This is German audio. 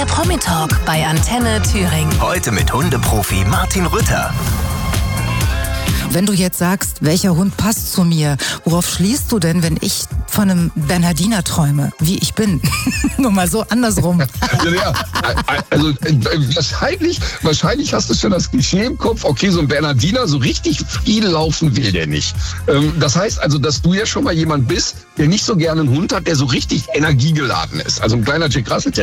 Promi-Talk bei Antenne Thüringen. Heute mit Hundeprofi Martin Rütter. Wenn du jetzt sagst, welcher Hund passt zu mir, worauf schließt du denn, wenn ich von einem Bernhardiner träume, wie ich bin? Nur mal so andersrum. Ja, also wahrscheinlich hast du schon das Klischee im Kopf, okay, so ein Bernhardiner, so richtig viel laufen will der nicht. Das heißt also, dass du ja schon mal jemand bist, der nicht so gerne einen Hund hat, der so richtig energiegeladen ist. Also ein kleiner Jack Russell